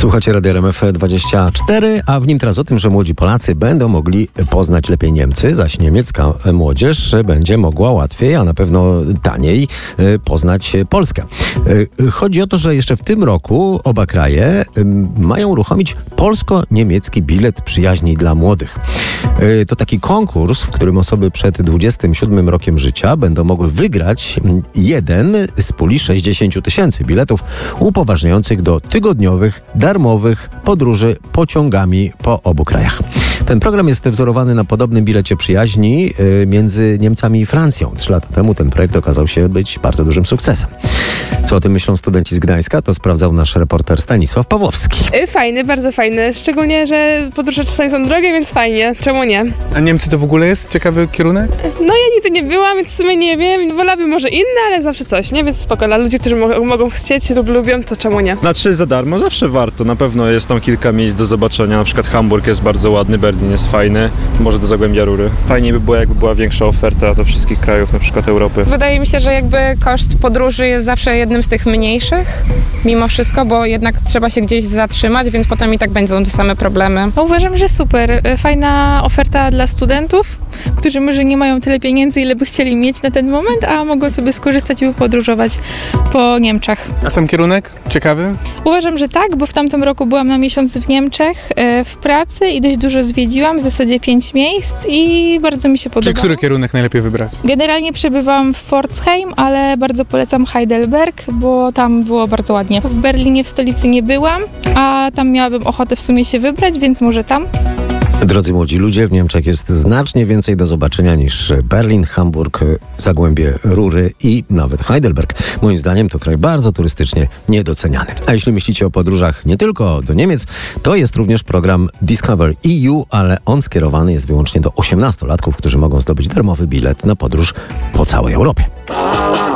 Słuchacie Radia RMF24, a w nim teraz o tym, że młodzi Polacy będą mogli poznać lepiej Niemcy, zaś niemiecka młodzież będzie mogła łatwiej, a na pewno taniej poznać Polskę. Chodzi o to, że jeszcze w tym roku oba kraje mają uruchomić polsko-niemiecki bilet przyjaźni dla młodych. To taki konkurs, w którym osoby przed 27 rokiem życia będą mogły wygrać jeden z puli 60 000 biletów upoważniających do tygodniowych, darmowych podróży pociągami po obu krajach. Ten program jest wzorowany na podobnym bilecie przyjaźni między Niemcami i Francją. 3 lata temu ten projekt okazał się być bardzo dużym sukcesem. Co o tym myślą studenci z Gdańska, to sprawdzał nasz reporter Stanisław Pawłowski. Fajny, bardzo fajny. Szczególnie, że podróże czasami są drogie, więc fajnie. Czemu nie? A Niemcy to w ogóle jest ciekawy kierunek? No ja nigdy nie byłam, więc w sumie nie wiem. Wolałabym może inne, ale zawsze coś, nie? Więc spoko. Dla ludzi, którzy mogą chcieć lub lubią, to czemu nie? Znaczy za darmo zawsze warto. Na pewno jest tam kilka miejsc do zobaczenia. Na przykład Hamburg jest bardzo ładny, Berlin jest fajny. Może do Zagłębia Rury. Fajnie by było, jakby była większa oferta do wszystkich krajów, na przykład Europy. Wydaje mi się, że jakby koszt podróży jest zawsze jednym z tych mniejszych, mimo wszystko, bo jednak trzeba się gdzieś zatrzymać, więc potem i tak będą te same problemy. Uważam, że super. Fajna oferta dla studentów, którzy może nie mają tyle pieniędzy, ile by chcieli mieć na ten moment, a mogą sobie skorzystać i podróżować po Niemczech. A sam kierunek? Ciekawy? Uważam, że tak, bo w tamtym roku byłam na miesiąc w Niemczech w pracy i dość dużo zwiedziłam, w zasadzie 5 miejsc i bardzo mi się podobało. Czyli który kierunek najlepiej wybrać? Generalnie przebywałam w Pforzheim, ale bardzo polecam Heidelberg, bo tam było bardzo ładnie. W Berlinie, w stolicy nie byłam, a tam miałabym ochotę w sumie się wybrać, więc może tam. Drodzy młodzi ludzie, w Niemczech jest znacznie więcej do zobaczenia niż Berlin, Hamburg, Zagłębie Rury i nawet Heidelberg. Moim zdaniem to kraj bardzo turystycznie niedoceniany. A jeśli myślicie o podróżach nie tylko do Niemiec, to jest również program Discover EU, ale on skierowany jest wyłącznie do 18-latków, którzy mogą zdobyć darmowy bilet na podróż po całej Europie.